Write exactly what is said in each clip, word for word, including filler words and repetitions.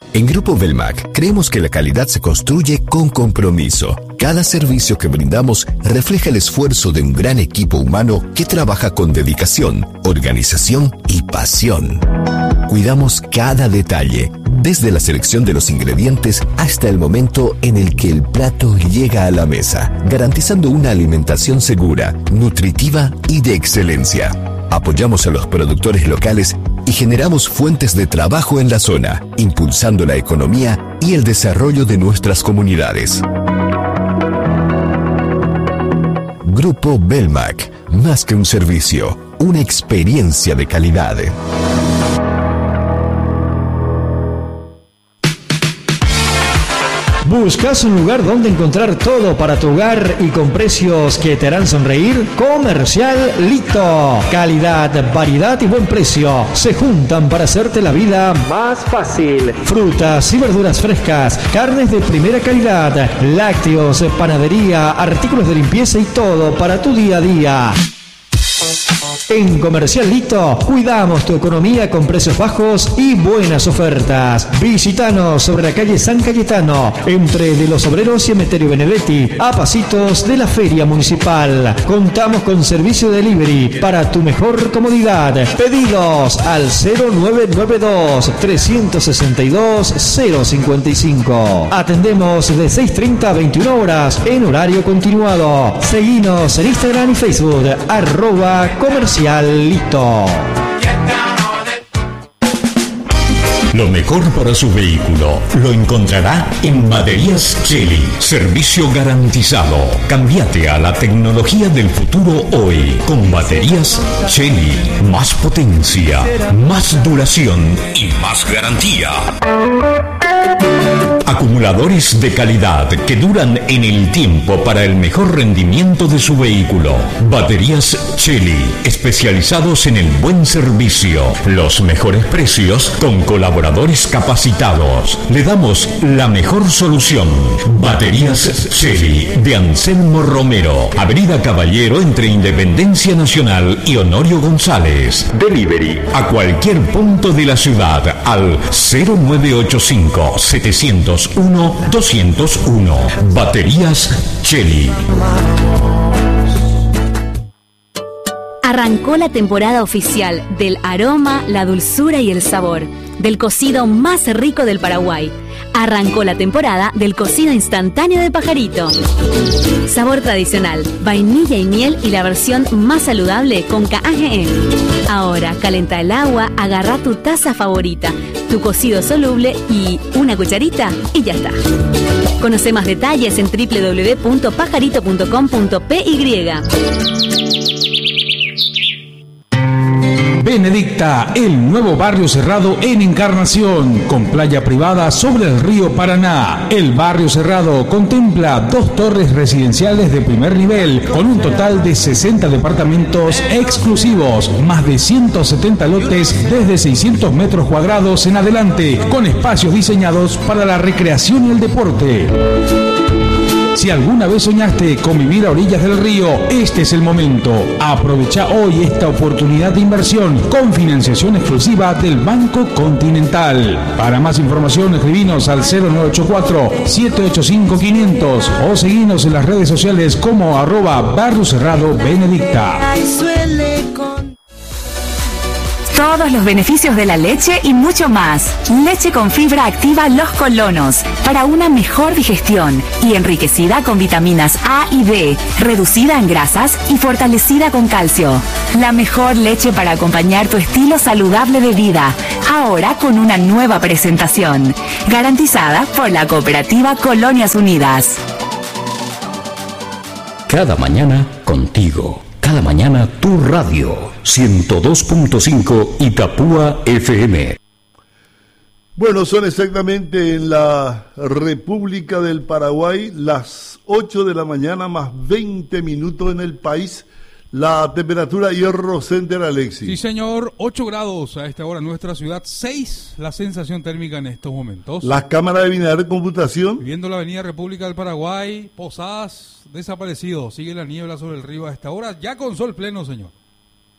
En Grupo Belmac creemos que la calidad se construye con compromiso. Cada servicio que brindamos refleja el esfuerzo de un gran equipo humano que trabaja con dedicación, organización y pasión. Cuidamos cada detalle, desde la selección de los ingredientes hasta el momento en el que el plato llega a la mesa, garantizando una alimentación segura, nutritiva y de excelencia. Apoyamos a los productores locales y generamos fuentes de trabajo en la zona, impulsando la economía y el desarrollo de nuestras comunidades. Grupo Belmac, más que un servicio, una experiencia de calidad. ¿Buscas un lugar donde encontrar todo para tu hogar y con precios que te harán sonreír? Comercial Lito. Calidad, variedad y buen precio se juntan para hacerte la vida más fácil. Frutas y verduras frescas, carnes de primera calidad, lácteos, panadería, artículos de limpieza y todo para tu día a día. En Comercial Lito cuidamos tu economía con precios bajos y buenas ofertas. Visítanos sobre la calle San Cayetano, entre de los Obreros y Emeterio Benedetti, a pasitos de la Feria Municipal. Contamos con servicio de delivery para tu mejor comodidad. Pedidos al cero nueve nueve dos, tres seis dos, cero cinco cinco. Atendemos de seis treinta a veintiuna horas en horario continuado. Seguinos en Instagram y Facebook, arroba Comercial Lito. Lo mejor para su vehículo lo encontrará en Baterías Cheli. Servicio garantizado. Cámbiate a la tecnología del futuro hoy con Baterías Cheli. Más potencia, más duración y más garantía. Acumuladores de calidad que duran en el tiempo para el mejor rendimiento de su vehículo. Baterías Cheli, especializados en el buen servicio, los mejores precios con colaboradores capacitados. Le damos la mejor solución. Baterías Cheli de Anselmo Romero, Avenida Caballero entre Independencia Nacional y Honorio González. Delivery a cualquier punto de la ciudad al cero nueve ocho cinco, siete cero uno, dos cero uno. Baterías Cheli. Arrancó la temporada oficial del aroma, la dulzura y el sabor del cocido más rico del Paraguay. Arrancó la temporada del cocido instantáneo de Pajarito. Sabor tradicional, vainilla y miel y la versión más saludable con K G M. Ahora, calenta el agua, agarra tu taza favorita, tu cocido soluble y una cucharita y ya está. Conoce más detalles en doble u doble u doble u punto pajarito punto com punto p y. Benedicta, el nuevo barrio cerrado en Encarnación, con playa privada sobre el río Paraná. El barrio cerrado contempla dos torres residenciales de primer nivel, con un total de sesenta departamentos exclusivos, más de ciento setenta lotes desde seiscientos metros cuadrados en adelante, con espacios diseñados para la recreación y el deporte. Si alguna vez soñaste con vivir a orillas del río, este es el momento. Aprovecha hoy esta oportunidad de inversión con financiación exclusiva del Banco Continental. Para más información, escribinos al cero nueve ocho cuatro, siete ocho cinco, quinientos o seguinos en las redes sociales como arroba Barrio Cerrado Benedicta. Todos los beneficios de la leche y mucho más. Leche con fibra activa Los Colonos para una mejor digestión y enriquecida con vitaminas A y D, reducida en grasas y fortalecida con calcio. La mejor leche para acompañar tu estilo saludable de vida, ahora con una nueva presentación, garantizada por la cooperativa Colonias Unidas. Cada mañana contigo. Cada mañana tu radio. ciento dos punto cinco Itapúa F M. Bueno, son exactamente en la República del Paraguay las ocho de la mañana más veinte minutos en el país. La temperatura Hierro Center, Alexis. Sí, señor, ocho grados a esta hora en nuestra ciudad, seis la sensación térmica en estos momentos. Las cámaras de binario de computación. Viendo la avenida República del Paraguay, Posadas, desaparecido. Sigue la niebla sobre el río a esta hora, ya con sol pleno, señor.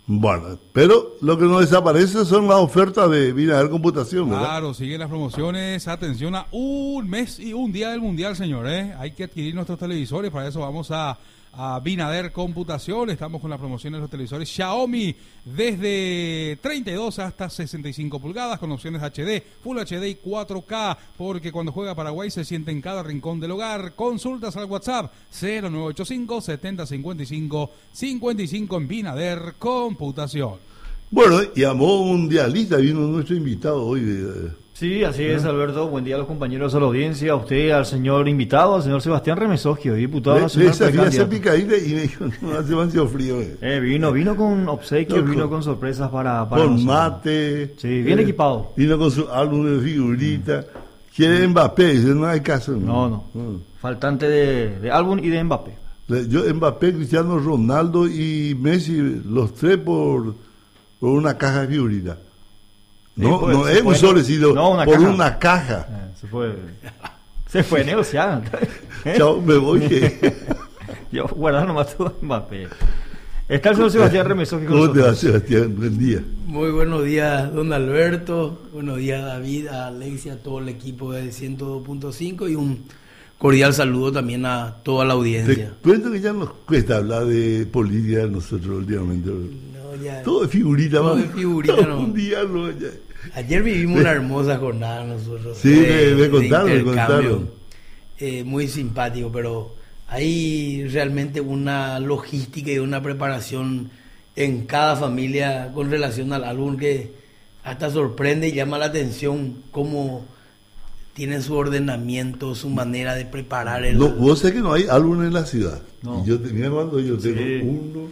Bueno, pero lo que no desaparece son las ofertas de Binader Computación, ¿verdad? Claro, siguen las promociones. Atención a un mes y un día del Mundial, señor, ¿eh? Hay que adquirir nuestros televisores, para eso vamos a, a Binader Computación. Estamos con las promociones de los televisores Xiaomi desde treinta y dos hasta sesenta y cinco pulgadas, con opciones H D, Full H D y cuatro K, porque cuando juega Paraguay se siente en cada rincón del hogar. Consultas al WhatsApp cero nueve ocho cinco, setenta, cincuenta y cinco, cincuenta y cinco en Binader Computación. Bueno, llamó un mundialista, vino nuestro invitado hoy. De, sí, así es, Alberto. Buen día a los compañeros de la audiencia, a usted, al señor invitado, al señor Sebastián Remesogio, diputado le, nacional. Le desafía esa picadita y me dijo, no, hace demasiado frío. Eh. Eh, vino, vino con obsequios, no, vino con, con sorpresas para, para con nosotros. Mate. Sí, bien eh, equipado. Vino con su álbum de figurita. Mm. Quiere Mbappé, dice, no hay caso. No, no. no. no. Faltante de, de álbum y de Mbappé. Yo, Mbappé, Cristiano Ronaldo y Messi, los tres por, por una caja de figuritas. No, sí, pues, no es un solecito, no, una por caja. una caja. Eh, se fue, se fue negociar. ¿Eh? Chao, me voy. Yo guardar nomás todo Mbappé. Está el señor Sebastián Remesogio con ¿Cómo nosotros? te va, Sebastián? Buen día. Muy buenos días, don Alberto. Buenos días, David, a Alexia, a todo el equipo de ciento dos punto cinco y un cordial saludo también a toda la audiencia. Te cuento que ya nos cuesta hablar de política nosotros últimamente. No, ya, todo de figurita. Todo de figurita, no. Un día no, ya. Ayer vivimos una hermosa jornada nosotros. Sí, de, me, me contaron, me contaron. Eh, muy simpático, pero hay realmente una logística y una preparación en cada familia con relación al álbum que hasta sorprende y llama la atención cómo tienen su ordenamiento, su manera de preparar el... No, vos sabés que no hay álbum en la ciudad. No. Y yo, mira cuando yo tengo sí. uno,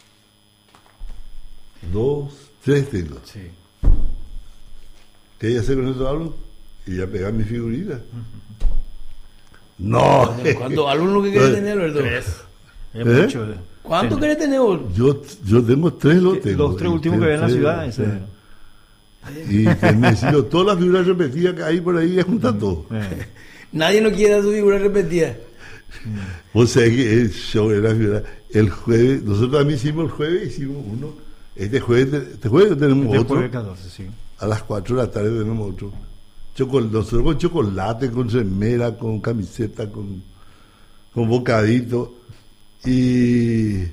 dos, tres tengo. Sí. ¿Qué hacer con esos álbumes? Y ya pegar mi figurita. No. ¿Cuántos álbumes que querés tener, Alberto? Tres. Es ¿Eh? mucho. ¿Cuántos querés tener vos? Yo, yo tengo tres, lo tengo. Los tres últimos que ven en la ciudad. Ese. Y necesito todas las figuras repetidas que hay por ahí, es juntar todo. Eh. Nadie no quiere dar su figura repetida. Vos sabés que el show era figura. El jueves, nosotros también hicimos el jueves, hicimos uno. Este jueves, este jueves tenemos este otro. Jueves catorce, sí. A las cuatro de la tarde tenemos otro. Chocol, nosotros con chocolate, con remera, con camiseta, con, con bocadito. Y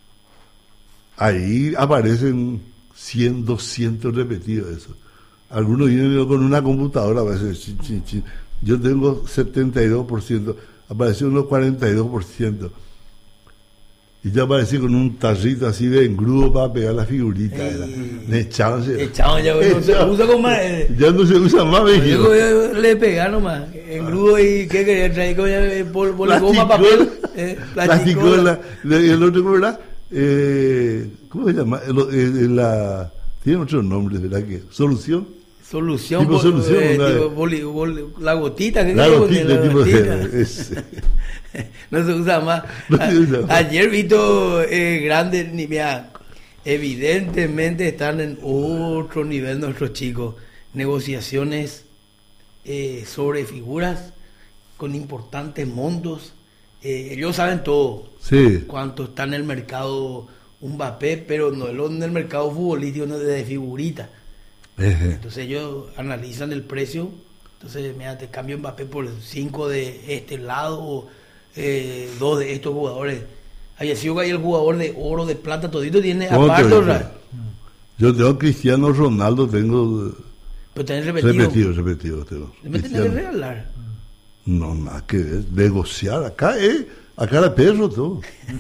ahí aparecen cien, doscientos repetidos eso. Algunos vienen con una computadora, a veces, chin, chin, chin. Yo tengo setenta y dos por ciento, apareció unos cuarenta y dos por ciento. Y yo aparecí con un tarrito así de engrudo para pegar la figurita. Me echaban. Echaban ya, no se usa con más. Eh. Ya no se usa más, me dijeron. Yo le pegar nomás. Engrudo y ¿qué quería traer? Poligoma, papel. Eh, plasticola. El otro, ¿cómo era? Eh, ¿Cómo se llama? El, el, la, tiene otro nombre, ¿verdad? ¿Qué? ¿Solución? Solución. Tipo bol, solución. Eh, Una, tipo, boli, boli, la gotita. ¿Qué la gotita, la tipo gotita? Es, no se usa más. No se usa más. Ayer visto eh, grandes, mira, evidentemente están en otro nivel nuestros chicos. Negociaciones eh, sobre figuras con importantes montos. Eh, ellos saben todo. Sí. Cuánto está en el mercado un Mbappé, pero no en el mercado futbolístico, no de figurita. Eje. Entonces ellos analizan el precio. Entonces, mira, te cambio Mbappé por cinco de este lado o eh, dos de estos jugadores. Había sido que hay el jugador de oro, de plata, todito tiene aparte. Yo tengo Cristiano Ronaldo, tengo. Pero tenés repetido. Repetido, repetido. Tengo. ¿Me tenés que regalar? No, nada que ver. Negociar. Acá, eh. Acá era perro todo.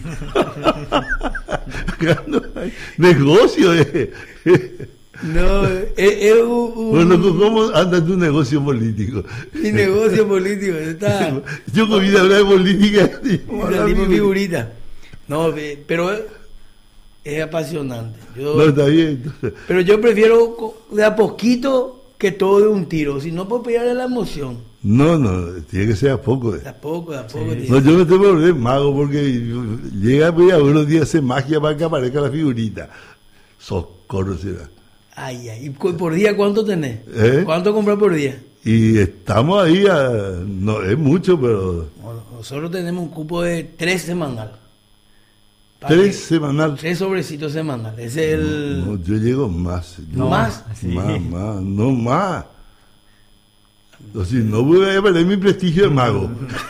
Acá no hay negocio, eh. No, es, es un, un... Bueno, ¿cómo anda tu negocio político? Mi negocio político está... Yo con vida hablar de política y salimos figurita. No, pero es apasionante. Yo, no, está bien. Pero yo prefiero de a poquito que todo de un tiro. Si no, puedo pillarle la emoción. No, no, tiene que ser a poco. Eh. De a poco, de a poco. Sí. No, yo me tengo que volver mago porque llega pues, a unos días hacer magia para que aparezca la figurita. Socorro será. Ay, ay. ¿Y por día cuánto tenés? ¿Eh? ¿Cuánto compras por día? Y estamos ahí, a, no es mucho, pero... Bueno, nosotros tenemos un cupo de tres semanal. Tres semanal. Tres sobrecitos semanales. Es el... No, yo llego más. ¿No más? Sí. Más, más, no más. O si no voy a perder mi prestigio de mago.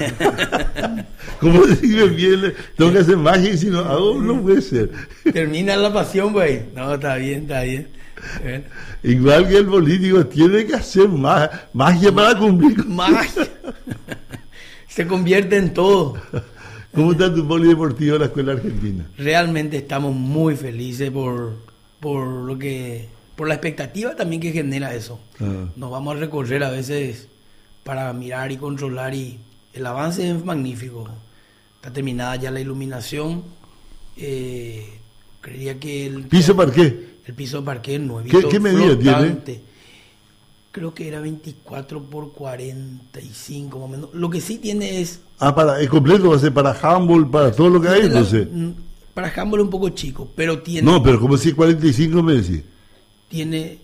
Como decirme bien, tengo que hacer magia y si no hago, no puede ser. Termina la pasión, güey. No, está bien, está bien. Bueno. Igual que el político tiene que hacer magia, magia para cumplir. Magia. Se convierte en todo. ¿Cómo está tu polideportivo de la Escuela Argentina? Realmente estamos muy felices por, por lo que, por la expectativa también que genera eso. Ah. Nos vamos a recorrer a veces para mirar y controlar y el avance es magnífico. Está terminada ya la iluminación. Eh, creería que el piso parqué. El piso parqué nuevito. ¿Qué, qué medida tiene? Creo que era veinticuatro por cuarenta y cinco más o menos. Lo que sí tiene es... Ah, para el completo va a ser para handball, para todo lo que hay, no sé. Para handball es un poco chico, pero tiene... No, pero como si cuarenta y cinco me decís. Tiene...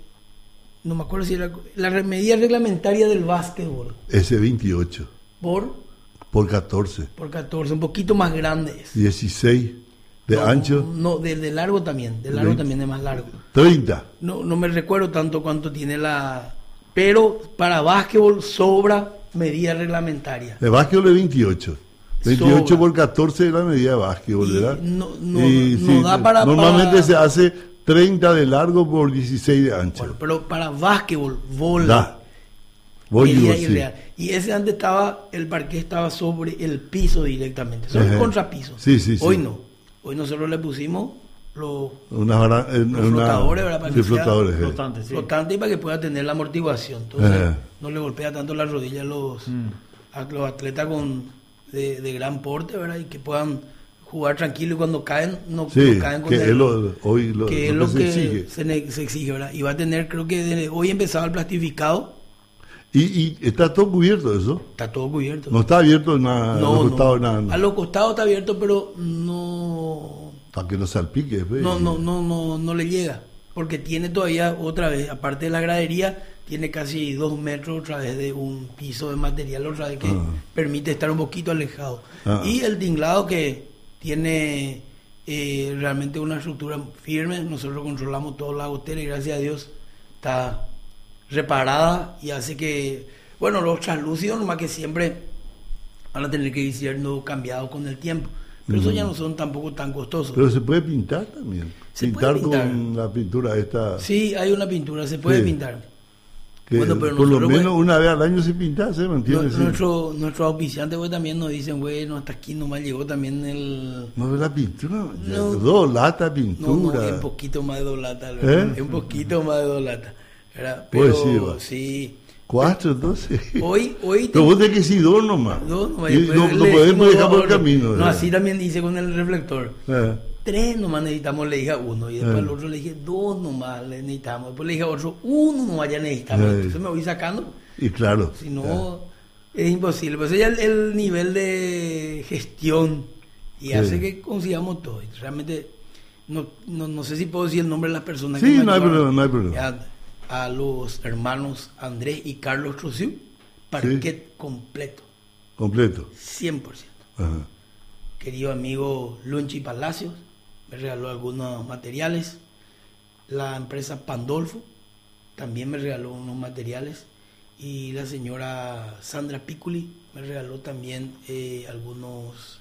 No me acuerdo si era... La medida reglamentaria del básquetbol. Ese veintiocho. ¿Por? Por catorce. Por catorce, un poquito más grande es. dieciséis. ¿De no, ancho? No, de, de largo también. De largo veinte. También es más largo. treinta. No, no me recuerdo tanto cuánto tiene la... Pero para básquetbol sobra medida reglamentaria. El básquetbol es veintiocho. veintiocho sobra. Por catorce es la medida de básquetbol, ¿verdad? No, no, y, no sí, da para... Normalmente para... se hace treinta de largo por dieciséis de ancho. Bueno, pero para básquetbol, vóley. Da. Voleibol, sí. Y ese antes estaba, el parqué estaba sobre el piso directamente, sobre el contrapiso. Sí, sí, Hoy sí. no. Hoy nosotros le pusimos los, una, una, los flotadores, ¿verdad? Para sí, que flotadores, sea flotante, sí. flotante y para que pueda tener la amortiguación. Entonces eh. no le golpea tanto las rodillas a los, mm. a los atletas con de, de gran porte, ¿verdad? Y que puedan jugar tranquilo y cuando caen no, sí, no caen con que el, es lo, hoy lo, que lo es que lo que se exige. Se, se exige, ¿verdad? Y va a tener, creo que de, hoy empezaba el plastificado. ¿Y, ¿Y está todo cubierto eso? Está todo cubierto. ¿No está abierto nada, no, a los no, costados nada? No. A los costados está abierto, pero no... Para que no salpique. ¿Ve? No, no, no, no, no le llega. Porque tiene todavía, otra vez, aparte de la gradería, tiene casi dos metros otra vez de un piso de material, otra vez que ah. permite estar un poquito alejado. Ah. Y el tinglado que tiene eh, realmente una estructura firme, nosotros controlamos toda la gotera y gracias a Dios está reparada y hace que, bueno, los translúcidos nomás que siempre van a tener que ir siendo cambiados con el tiempo, pero mm. eso ya no son tampoco tan costosos. Pero se puede pintar también, se pintar, puede pintar con la pintura esta. Sí, hay una pintura, se puede sí. pintar. Bueno, pero por lo menos pues, una vez al año se pinta, ¿se mantiene? No, nuestro, nuestro auspiciante pues, también nos dicen, bueno, hasta aquí nomás llegó también el... No, la pintura, no, dos latas de pintura. No, no, es un poquito más de dos latas, ¿eh? Es un poquito más de dos latas. ¿Verdad? Pero sí, sí. Cuatro, entonces. Hoy, hoy. Pero vos tenés que decir dos nomás. Dos nomás. Y no, no podemos dejar por el camino. No, así también dice con el reflector. Eh. Tres nomás necesitamos, le dije a uno. Y después eh. al otro le dije dos nomás le necesitamos. Después le dije a otro, uno nomás ya necesitamos. Eh. Entonces me voy sacando. Y claro. Si no, eh. es imposible. Pues ya el, el nivel de gestión y sí. hace que consigamos todo. Realmente, no, no, no sé si puedo decir el nombre de las personas. Sí, que no hay problema, no hay problema. Ya, a los hermanos Andrés y Carlos Truciu, parquet sí. completo. Completo. cien por ciento. Ajá. Querido amigo Lunchi Palacios, me regaló algunos materiales. La empresa Pandolfo también me regaló unos materiales. Y la señora Sandra Piccoli me regaló también eh, algunos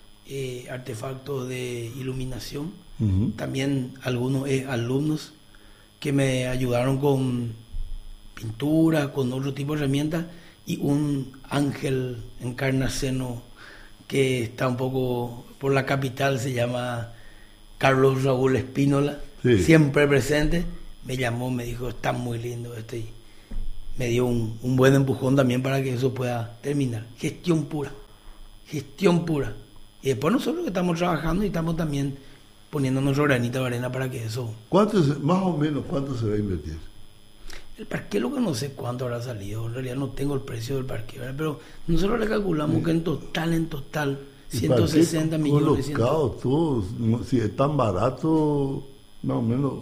eh, artefactos de iluminación. Uh-huh. También algunos eh, alumnos que me ayudaron con pintura, con otro tipo de herramientas, y un ángel encarnaceno que está un poco por la capital, se llama Carlos Raúl Espínola, sí. siempre presente, me llamó, me dijo, está muy lindo esto, y me dio un, un buen empujón también para que eso pueda terminar. Gestión pura, gestión pura. Y después nosotros que estamos trabajando y estamos también poniendo nuestro granito de arena para que eso... ¿Cuánto, más o menos, cuánto se va a invertir? El parque, lo que no sé cuánto habrá salido, en realidad no tengo el precio del parque, ¿verdad? Pero nosotros le calculamos sí. que en total, en total, ciento sesenta millones. Colocado, todo, si es tan barato, más o menos,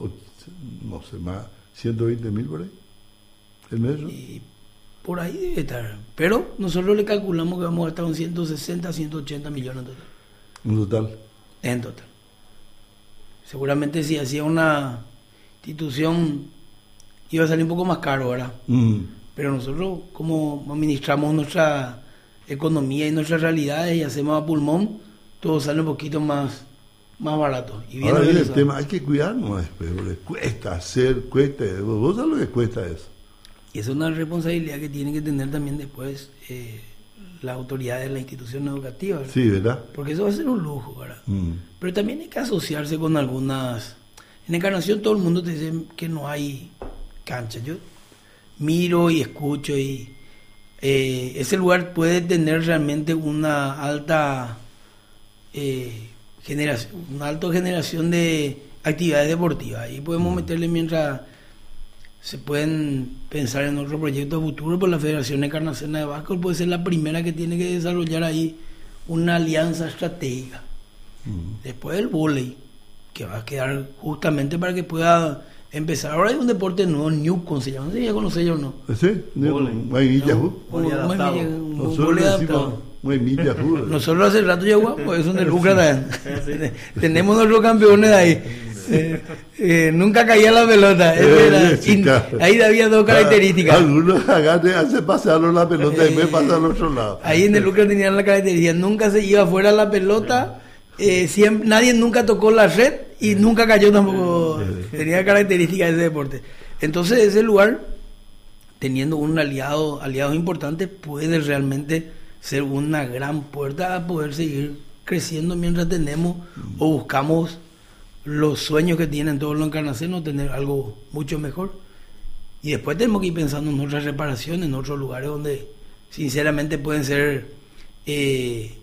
no sé, más, ciento veinte mil por ahí, el metro. Y por ahí debe estar, pero nosotros le calculamos que vamos a estar en ciento sesenta, ciento ochenta millones en total. ¿En total? En total. seguramente si hacía una institución iba a salir un poco más caro, ¿verdad? Mm. Pero nosotros, como administramos nuestra economía y nuestras realidades y hacemos a pulmón, todo sale un poquito más, más barato. Y bien Ahora viene el tema, hay que cuidarnos después, porque cuesta hacer, cuesta, vos sabés lo que cuesta eso. Y esa es una responsabilidad que tienen que tener también después eh, las autoridades de la institución educativa, ¿verdad? Sí, ¿verdad? Porque eso va a ser un lujo, ¿verdad? Mm. Pero también hay que asociarse con algunas... En Encarnación todo el mundo te dice que no hay cancha. Yo miro y escucho y eh, ese lugar puede tener realmente una alta eh, generación, una alta generación de actividades deportivas. Ahí podemos meterle mientras se pueden pensar en otro proyecto futuro, por la Federación Encarnaciona de Básquetbol puede ser la primera que tiene que desarrollar ahí una alianza estratégica. Mm. Después el vóley, que va a quedar justamente para que pueda empezar. Ahora hay un deporte nuevo, Newcom se llama, no sé si ya conoce yo o no. ¿Sí? Nosotros hace rato ya jugamos, eso de Lucra también. Tenemos nuestros campeones ahí. Eh, eh, nunca caía la pelota. Eh, era, ahí había dos características. Algunos hace pasaron la pelota y me pasan al otro lado. Ahí en el Lucra tenían la característica, nunca se iba afuera la pelota, eh, siempre, nadie nunca tocó la red y nunca cayó tampoco. Tenía características de ese deporte. Entonces ese lugar, teniendo un aliado, aliados importantes, puede realmente ser una gran puerta a poder seguir creciendo mientras tenemos o buscamos los sueños que tienen todos los encarnacenos, tener algo mucho mejor. Y después tenemos que ir pensando en otras reparaciones, en otros lugares donde sinceramente pueden ser eh,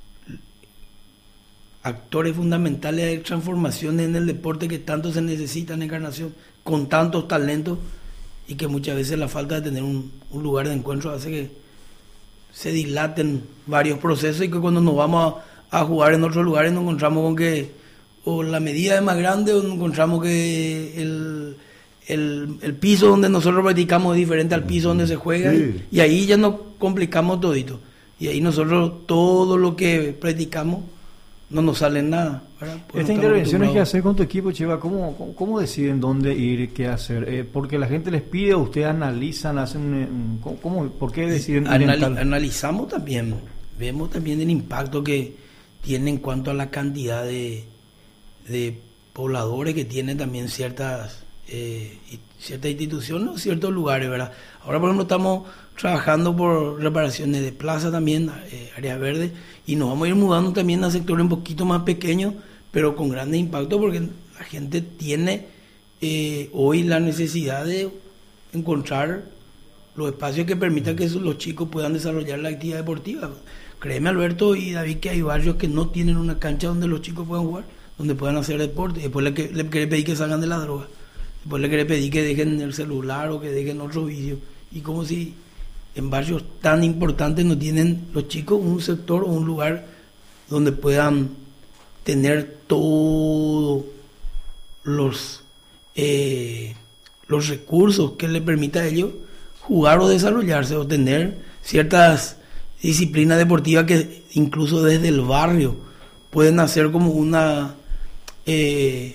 actores fundamentales de transformaciones en el deporte que tanto se necesita en Encarnación, con tantos talentos, y que muchas veces la falta de tener un, un lugar de encuentro hace que se dilaten varios procesos y que cuando nos vamos a, a jugar en otros lugares nos encontramos con que o la medida es más grande o nos encontramos que el, el, el piso donde nosotros practicamos es diferente al piso donde se juega, sí. y, y ahí ya nos complicamos todito. Y ahí nosotros todo lo que practicamos no nos sale nada. Pues Estas intervenciones que hacer con tu equipo, Cheva, ¿cómo, cómo, cómo deciden dónde ir, qué hacer? Eh, porque la gente les pide, ustedes analizan, hacen un, ¿cómo, cómo, ¿por qué deciden? Anali- analizamos también, vemos también el impacto que tiene en cuanto a la cantidad de, de pobladores que tienen también ciertas eh, ciertas instituciones o ciertos lugares, ¿verdad? Ahora, por ejemplo, estamos trabajando por reparaciones de plaza también, eh, áreas verdes, y nos vamos a ir mudando también a sectores un poquito más pequeños, pero con grandes impactos, porque la gente tiene eh, hoy la necesidad de encontrar los espacios que permitan que los chicos puedan desarrollar la actividad deportiva. Créeme, Alberto y David, que hay barrios que no tienen una cancha donde los chicos puedan jugar, donde puedan hacer deporte. Después le, le querés pedir que salgan de la droga, después le querés pedir que dejen el celular o que dejen otro vicio, y como si en barrios tan importantes no tienen los chicos un sector o un lugar donde puedan tener todos los eh, los recursos que les permita a ellos jugar o desarrollarse o tener ciertas disciplinas deportivas que incluso desde el barrio pueden hacer como una eh,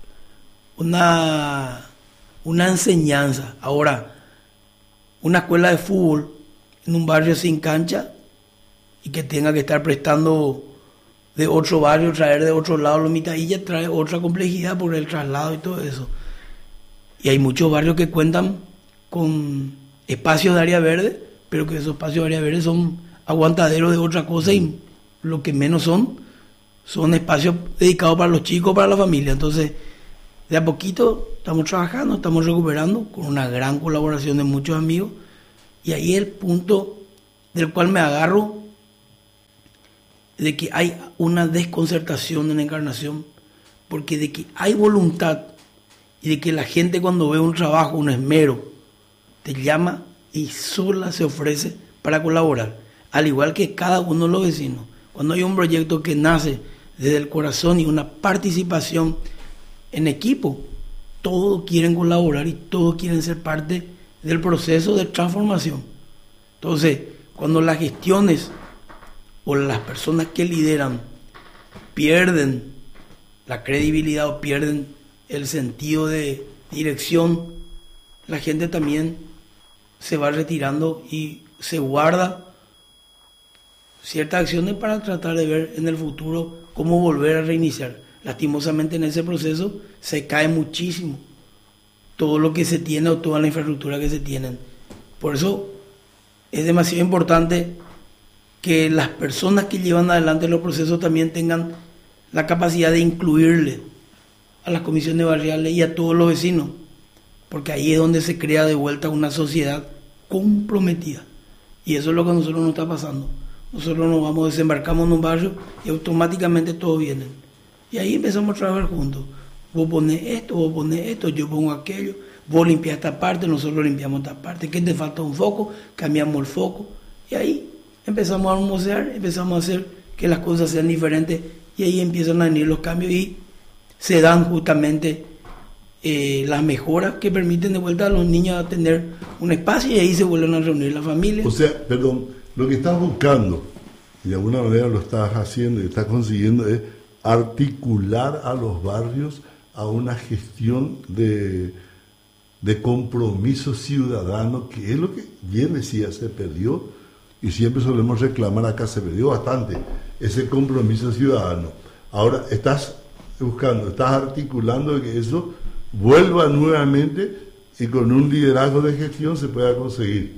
una una enseñanza. Ahora, una escuela de fútbol en un barrio sin cancha y que tenga que estar prestando de otro barrio, traer de otro lado los mitadillas, trae otra complejidad por el traslado y todo eso. Y hay muchos barrios que cuentan con espacios de área verde, pero que esos espacios de área verde son aguantaderos de otra cosa, y lo que menos son son espacios dedicados para los chicos, para la familia. Entonces, de a poquito estamos trabajando, estamos recuperando con una gran colaboración de muchos amigos, y ahí es el punto del cual me agarro, de que hay una desconcertación en la Encarnación, porque de que hay voluntad y de que la gente cuando ve un trabajo, un esmero, te llama y sola se ofrece para colaborar, al igual que cada uno de los vecinos. Cuando hay un proyecto que nace desde el corazón y una participación en equipo, todos quieren colaborar y todos quieren ser parte del proceso de transformación. Entonces, cuando las gestiones o las personas que lideran pierden la credibilidad o pierden el sentido de dirección, la gente también se va retirando y se guarda ciertas acciones para tratar de ver en el futuro cómo volver a reiniciar. Lastimosamente en ese proceso se cae muchísimo todo lo que se tiene o toda la infraestructura que se tienen. Por eso es demasiado importante que las personas que llevan adelante los procesos también tengan la capacidad de incluirle a las comisiones barriales y a todos los vecinos, porque ahí es donde se crea de vuelta una sociedad comprometida. Y eso es lo que a nosotros nos está pasando. Nosotros nos vamos, desembarcamos en un barrio y automáticamente todos vienen. Y ahí empezamos a trabajar juntos. Vos ponés esto, vos ponés esto, yo pongo aquello, vos limpias esta parte, nosotros limpiamos esta parte. ¿Qué te falta? Un foco, cambiamos el foco. Y ahí empezamos a hermosear, empezamos a hacer que las cosas sean diferentes y ahí empiezan a venir los cambios y se dan justamente eh, las mejoras que permiten de vuelta a los niños a tener un espacio y ahí se vuelven a reunir las familias. O sea, perdón, lo que estás buscando, y de alguna manera lo estás haciendo y estás consiguiendo, es articular a los barrios a una gestión de, de compromiso ciudadano, que es lo que bien decía, se perdió, y siempre solemos reclamar acá, se perdió bastante, ese compromiso ciudadano. Ahora estás buscando, estás articulando que eso vuelva nuevamente y con un liderazgo de gestión se pueda conseguir.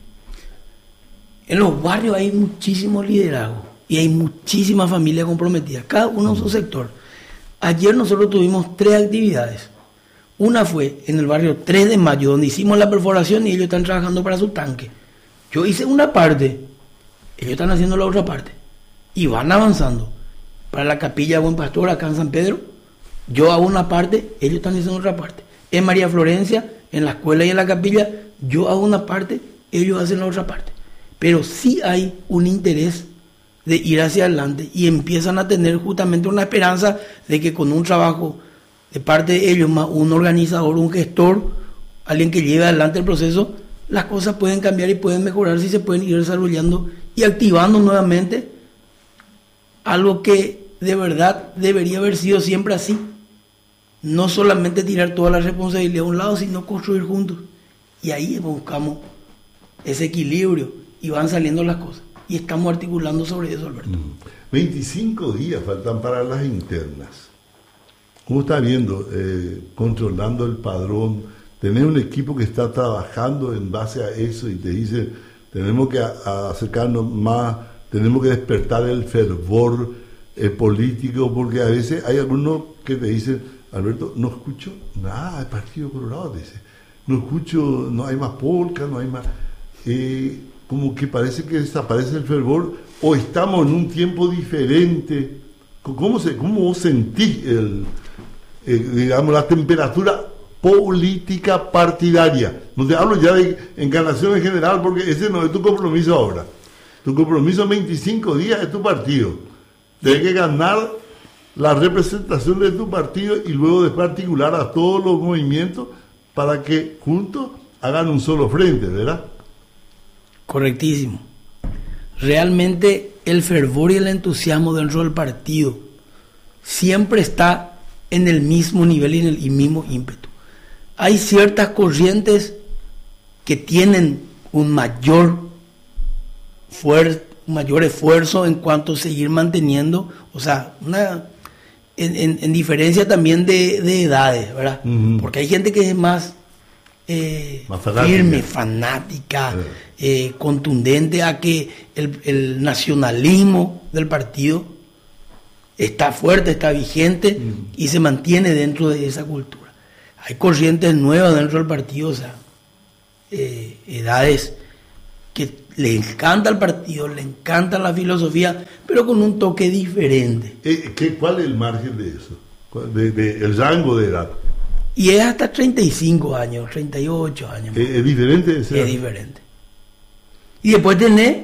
En los barrios hay muchísimo liderazgo y hay muchísimas familias comprometidas, cada uno en su sector. Ayer nosotros tuvimos tres actividades. Una fue en el barrio tres de mayo, donde hicimos la perforación y ellos están trabajando para su tanque. Yo hice una parte, ellos están haciendo la otra parte y van avanzando. Para la capilla Buen Pastor acá en San Pedro, yo hago una parte, ellos están haciendo otra parte. En María Florencia, en la escuela y en la capilla, yo hago una parte, ellos hacen la otra parte. Pero sí hay un interés de ir hacia adelante y empiezan a tener justamente una esperanza de que con un trabajo de parte de ellos, más un organizador, un gestor, alguien que lleve adelante el proceso, las cosas pueden cambiar y pueden mejorar si se pueden ir desarrollando y activando nuevamente algo que de verdad debería haber sido siempre así. No solamente tirar toda la responsabilidad a un lado, sino construir juntos. Y ahí buscamos ese equilibrio y van saliendo las cosas. Y estamos articulando sobre eso, Alberto. veinticinco días faltan para las internas. ¿Cómo está viendo? Eh, controlando el padrón, tener un equipo que está trabajando en base a eso y te dice, tenemos que a, a acercarnos más, tenemos que despertar el fervor eh, político, porque a veces hay algunos que te dicen, Alberto, no escucho nada del Partido Colorado, dice, no escucho, no hay más polka, no hay más... Eh, como que parece que desaparece el fervor, o estamos en un tiempo diferente. ¿Cómo, se, cómo vos sentís el, el, digamos, la temperatura política partidaria? No te hablo ya de encarnación en general, porque ese no es tu compromiso ahora. Tu compromiso en veinticinco días es tu partido. Tienes que ganar la representación de tu partido y luego después articular a todos los movimientos para que juntos hagan un solo frente, ¿verdad? Correctísimo. Realmente el fervor y el entusiasmo dentro del partido siempre está en el mismo nivel y en el mismo ímpetu. Hay ciertas corrientes que tienen un mayor, fuer, un mayor esfuerzo en cuanto a seguir manteniendo, o sea, una, en, en, en diferencia también de, de edades, ¿verdad? Uh-huh. Porque hay gente que es más, eh, más fanática. firme, fanática, uh-huh. eh, contundente a que el, el nacionalismo del partido está fuerte, está vigente uh-huh. y se mantiene dentro de esa cultura. Hay corrientes nuevas dentro del partido, o sea, eh, edades que le encanta el partido, le encanta la filosofía, pero con un toque diferente. Eh, ¿qué, ¿Cuál es el margen de eso? De, de, el rango de edad. Y es hasta treinta y cinco años, treinta y ocho años. ¿Es, es diferente? Ese es diferente. Y después tenés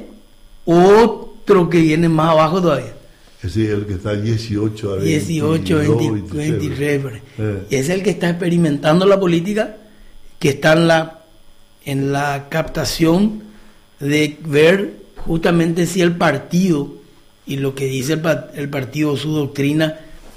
otro que viene más abajo todavía. Es el que está dieciocho a dieciocho, veinte, veintitrés. Eh. Y es el que está experimentando la política, que está en la, en la captación de ver justamente si el partido y lo que dice el, el partido, su doctrina,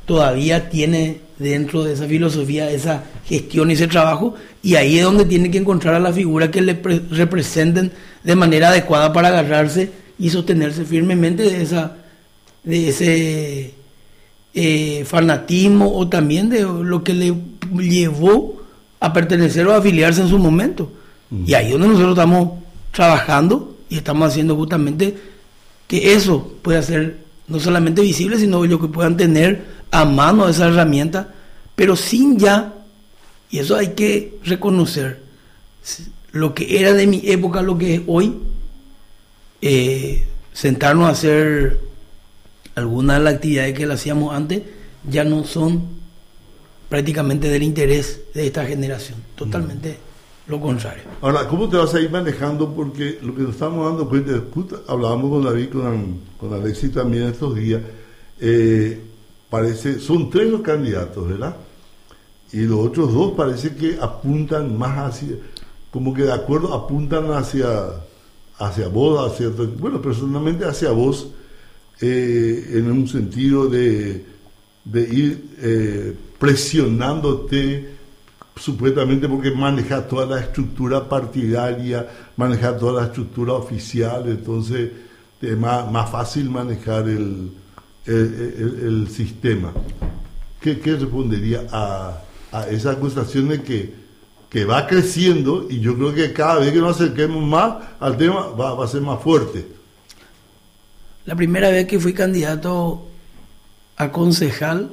todavía tiene dentro de esa filosofía esa gestión y ese trabajo, y ahí es donde tiene que encontrar a la figura que le pre- representen de manera adecuada para agarrarse y sostenerse firmemente de esa de ese eh, fanatismo, o también de lo que le llevó a pertenecer o a afiliarse en su momento. Uh-huh. Y ahí es donde nosotros estamos trabajando y estamos haciendo justamente que eso pueda ser no solamente visible, sino ellos que puedan tener a mano esa herramienta, pero sin ya, y eso hay que reconocer, lo que era de mi época, lo que es hoy, eh, sentarnos a hacer algunas de las actividades que le hacíamos antes, ya no son prácticamente del interés de esta generación, totalmente mm. lo contrario. Ahora, ¿cómo te vas a ir manejando? Porque lo que nos estamos dando cuenta, hablábamos con David, con, con Alexis también estos días, eh, parece, son tres los candidatos, ¿verdad? Y los otros dos parece que apuntan más hacia, como que de acuerdo, apuntan hacia, hacia vos, hacia, bueno, personalmente hacia vos, eh, en un sentido de, de ir eh, presionándote, supuestamente porque manejas toda la estructura partidaria, manejas toda la estructura oficial, entonces es más, más fácil manejar el, el, el, el sistema. ¿Qué, qué respondería a, a esa acusación de que, que va creciendo, y yo creo que cada vez que nos acerquemos más al tema va, va a ser más fuerte? La primera vez que fui candidato a concejal,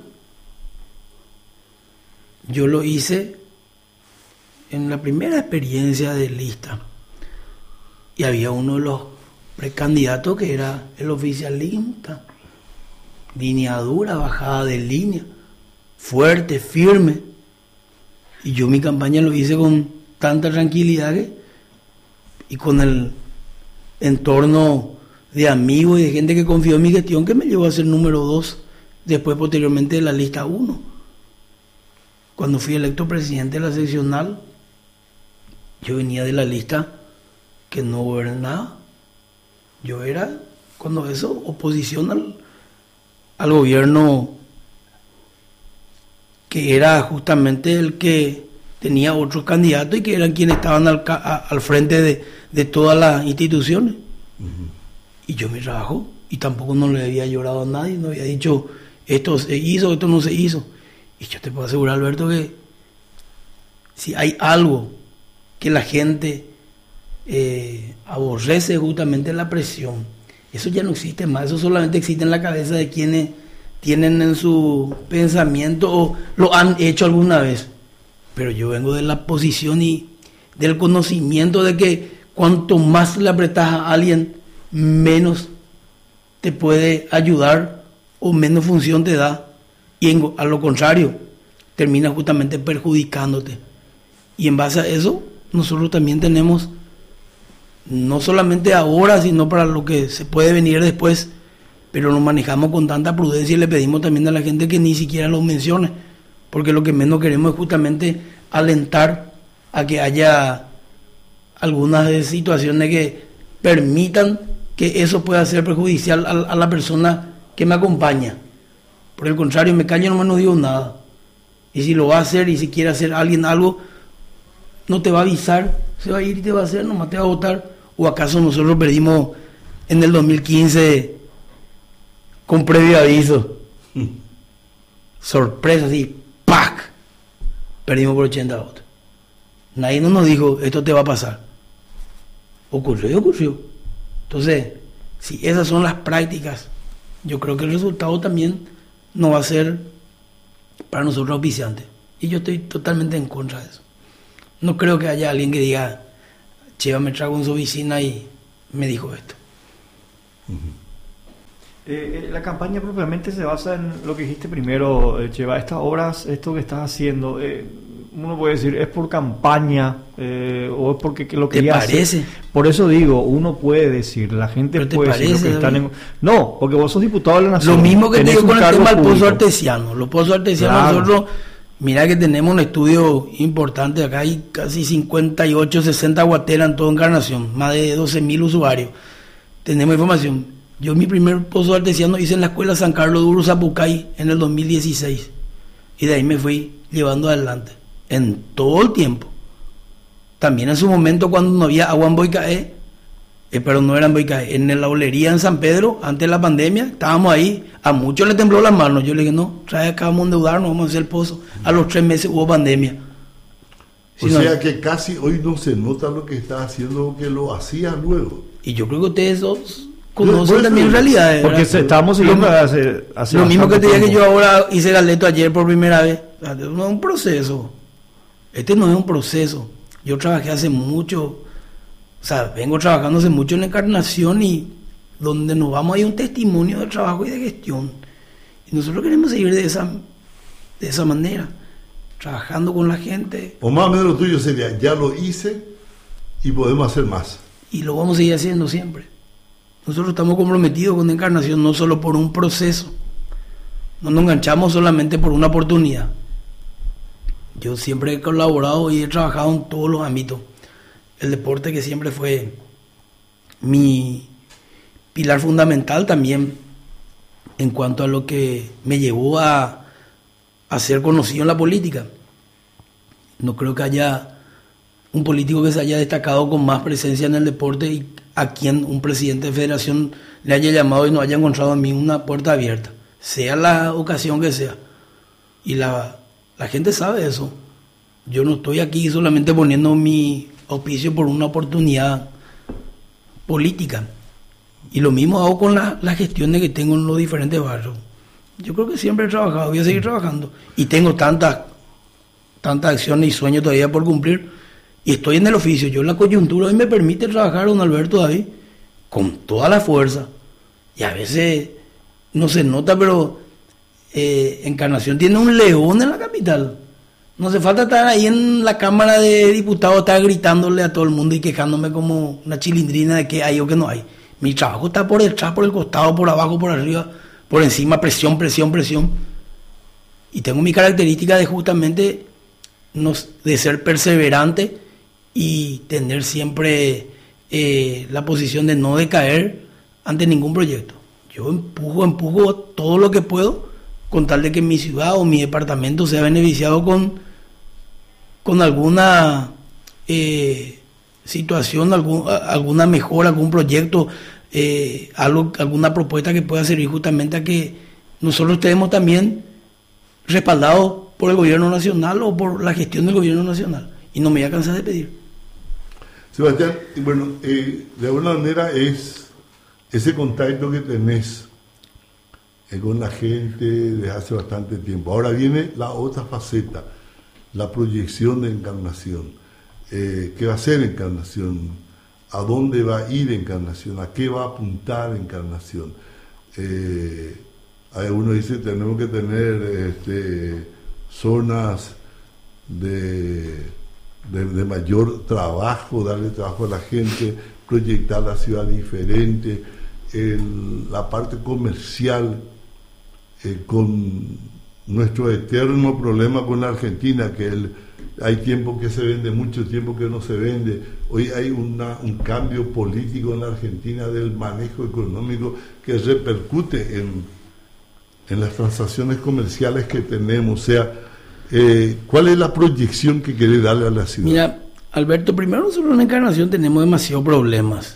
yo lo hice en la primera experiencia de lista, y había uno de los precandidatos que era el oficialista, línea dura, bajada de línea, fuerte, firme, y yo mi campaña lo hice con tanta tranquilidad que, y con el entorno de amigos y de gente que confió en mi gestión, que me llevó a ser número dos, después posteriormente de la lista uno. Cuando fui electo presidente de la seccional, yo venía de la lista que no gobernaba. Yo era, cuando eso, oposición al, al gobierno, que era justamente el que tenía otros candidatos y que eran quienes estaban al, a, al frente de, de todas las instituciones. Uh-huh. Y yo mi trabajo, y tampoco no le había llorado a nadie, no había dicho esto se hizo, esto no se hizo. Y yo te puedo asegurar, Alberto, que si hay algo que la gente eh, aborrece, justamente la presión, eso ya no existe más, eso solamente existe en la cabeza de quienes tienen en su pensamiento o lo han hecho alguna vez. Pero yo vengo de la posición y del conocimiento de que cuanto más le apretas a alguien, menos te puede ayudar o menos función te da, y en, a lo contrario, termina justamente perjudicándote. Y en base a eso, nosotros también tenemos, no solamente ahora, sino para lo que se puede venir después, pero nos manejamos con tanta prudencia y le pedimos también a la gente que ni siquiera lo mencione, porque lo que menos queremos es justamente alentar a que haya algunas situaciones que permitan que eso pueda ser perjudicial a, a la persona que me acompaña. Por el contrario, me callo, no me digo nada. Y si lo va a hacer, y si quiere hacer alguien algo, no te va a avisar, se va a ir y te va a hacer, nomás te va a votar. ¿O acaso nosotros perdimos en el dos mil quince con previo aviso? Mm. Sorpresa, así, ¡pac! Perdimos por ochenta votos. Nadie no nos dijo, esto te va a pasar. Ocurrió y ocurrió. Entonces, si esas son las prácticas, yo creo que el resultado también no va a ser para nosotros auspiciante. Y yo estoy totalmente en contra de eso. No creo que haya alguien que diga, Cheva me trago en su oficina y me dijo esto. Uh-huh. Eh, la campaña propiamente se basa en lo que dijiste primero, eh, Cheva. Estas obras, esto que estás haciendo, eh, uno puede decir, ¿es por campaña eh, o es porque lo que ¿Te parece? Hace? Por eso digo, uno puede decir, la gente ¿Pero te puede parece, decir lo que están en... No, porque vos sos diputado de la Nación. Lo mismo que te digo con el tema del público. pozo artesiano. Los pozos artesianos, claro. Nosotros, mira que tenemos un estudio importante, acá hay casi cincuenta y ocho, sesenta guateras en toda Encarnación, más de doce mil usuarios. Tenemos información. Yo mi primer pozo artesiano hice en la escuela San Carlos de Uruzapucay en el dos mil dieciséis. Y de ahí me fui llevando adelante. En todo el tiempo. También en su momento cuando no había agua en Boicaé, eh, pero no era en Boicaé, en la olería en San Pedro, antes de la pandemia, estábamos ahí. A muchos le tembló las manos. Yo le dije, no, trae acá, vamos a endeudarnos, vamos a hacer el pozo. A los tres meses hubo pandemia. O si sea no, que casi hoy no se nota lo que está haciendo, que lo hacía luego. Y yo creo que ustedes dos conocen también realidades. Porque se, estábamos siguiendo hace, hace lo mismo que te dije que yo ahora hice galeto ayer por primera vez. No es un proceso. Este no es un proceso. Yo trabajé hace mucho, o sea, vengo trabajando hace mucho en Encarnación y donde nos vamos hay un testimonio de trabajo y de gestión. Y nosotros queremos seguir de esa, de esa manera, trabajando con la gente. O más o menos lo tuyo sería, ya lo hice y podemos hacer más. Y lo vamos a seguir haciendo siempre. Nosotros estamos comprometidos con Encarnación no solo por un proceso, no nos enganchamos solamente por una oportunidad. Yo siempre he colaborado y he trabajado en todos los ámbitos. El deporte que siempre fue mi pilar fundamental también en cuanto a lo que me llevó a, a ser conocido en la política. No creo que haya un político que se haya destacado con más presencia en el deporte y a quien un presidente de federación le haya llamado y no haya encontrado en mí una puerta abierta, sea la ocasión que sea. Y la, la gente sabe eso. Yo no estoy aquí solamente poniendo mi auspicio por una oportunidad política. Y lo mismo hago con la, las gestiones que tengo en los diferentes barrios. Yo creo que siempre he trabajado, voy a seguir trabajando. Y tengo tantas tantas acciones y sueños todavía por cumplir. Y estoy en el oficio. Yo en la coyuntura hoy me permite trabajar, don Alberto David, con toda la fuerza. Y a veces no se nota, pero eh, Encarnación tiene un león en la capital. No hace falta estar ahí en la Cámara de Diputados, estar gritándole a todo el mundo y quejándome como una chilindrina de que hay o que no hay. Mi trabajo está por detrás, por el costado, por abajo, por arriba, por encima, presión, presión, presión. Y tengo mi característica de justamente no, de ser perseverante y tener siempre eh, la posición de no decaer ante ningún proyecto. Yo empujo, empujo todo lo que puedo con tal de que mi ciudad o mi departamento sea beneficiado con, con alguna eh, situación, algún, alguna mejora, algún proyecto, eh, algo, alguna propuesta que pueda servir justamente a que nosotros estemos también respaldados por el gobierno nacional o por la gestión del gobierno nacional. Y no me voy a cansar de pedir. Sebastián, bueno, eh, de alguna manera es ese contacto que tenés eh, con la gente desde hace bastante tiempo. Ahora viene la otra faceta, la proyección de Encarnación. Eh, ¿Qué va a hacer Encarnación? ¿A dónde va a ir Encarnación? ¿A qué va a apuntar Encarnación? Eh, hay uno dice tenemos que tener este, zonas de... De, de mayor trabajo, darle trabajo a la gente, proyectar la ciudad diferente, el, la parte comercial, eh, con nuestro eterno problema con la Argentina, que el, hay tiempo que se vende, mucho tiempo que no se vende. Hoy hay una, un cambio político en la Argentina del manejo económico que repercute en, en las transacciones comerciales que tenemos, o sea, Eh, ¿cuál es la proyección que quiere darle a la ciudad? Mira, Alberto, primero nosotros en Encarnación tenemos demasiados problemas.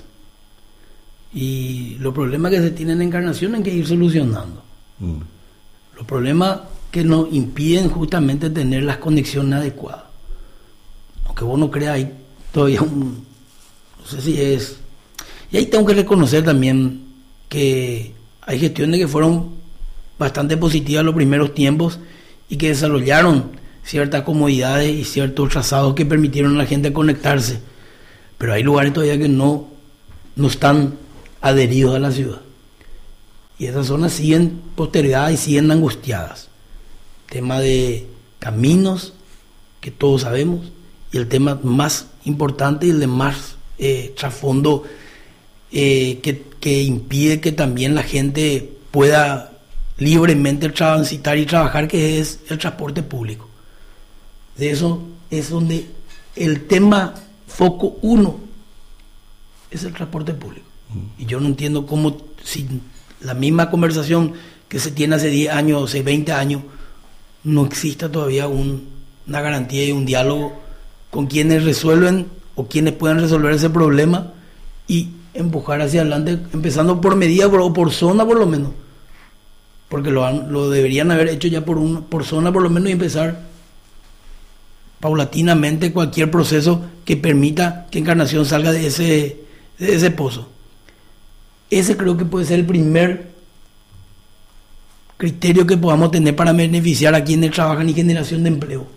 Y los problemas que se tienen en Encarnación hay que ir solucionando. Mm. Los problemas que nos impiden justamente tener las conexiones adecuadas. Aunque vos no creas, hay todavía un... No sé si es... Y ahí tengo que reconocer también que hay gestiones que fueron bastante positivas en los primeros tiempos y que desarrollaron ciertas comodidades y ciertos trazados que permitieron a la gente conectarse, pero hay lugares todavía que no, no están adheridos a la ciudad y esas zonas siguen postergadas y siguen angustiadas. Tema de caminos, que todos sabemos, y el tema más importante y el de más eh, trasfondo eh, que, que impide que también la gente pueda libremente transitar y trabajar, que es el transporte público. De eso es donde el tema foco uno es el transporte público. Y yo no entiendo cómo, si la misma conversación que se tiene hace diez años, hace veinte años, no exista todavía un, una garantía y un diálogo con quienes resuelven o quienes puedan resolver ese problema y empujar hacia adelante, empezando por medida o por zona por lo menos, porque lo, han, lo deberían haber hecho ya por, un, por zona por lo menos y empezar paulatinamente cualquier proceso que permita que Encarnación salga de ese, de ese pozo. Ese creo que puede ser el primer criterio que podamos tener para beneficiar a quienes trabajan y generación de empleo.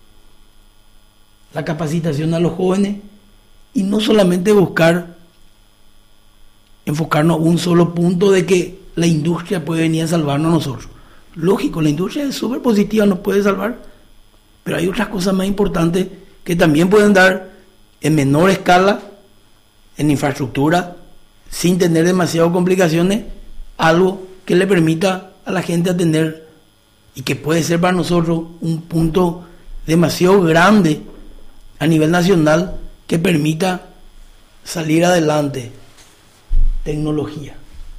La capacitación a los jóvenes y no solamente buscar enfocarnos a un solo punto de que la industria puede venir a salvarnos a nosotros. Lógico, la industria es súper positiva, nos puede salvar, pero hay otras cosas más importantes que también pueden dar en menor escala, en infraestructura, sin tener demasiadas complicaciones, algo que le permita a la gente atender y que puede ser para nosotros un punto demasiado grande a nivel nacional que permita salir adelante. Tecnología,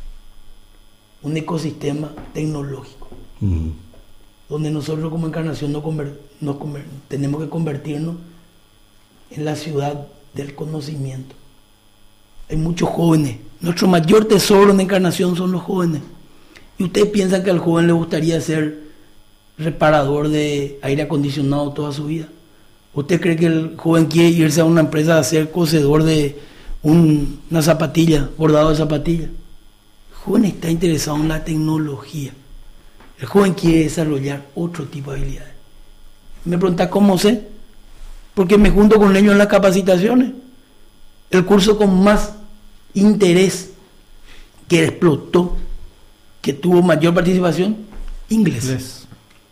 un ecosistema tecnológico, mm. donde nosotros como Encarnación nos conver- nos conver- tenemos que convertirnos en la ciudad del conocimiento. Hay muchos jóvenes, nuestro mayor tesoro en Encarnación son los jóvenes. ¿Y ustedes piensan que al joven le gustaría ser reparador de aire acondicionado toda su vida? ¿Usted cree que el joven quiere irse a una empresa a ser cosedor de un, una zapatilla, bordado de zapatilla? El joven está interesado en la tecnología. El joven quiere desarrollar otro tipo de habilidades. Me pregunta cómo sé, porque me junto con ellos en las capacitaciones. El curso con más interés que explotó, que tuvo mayor participación, inglés. Inglés.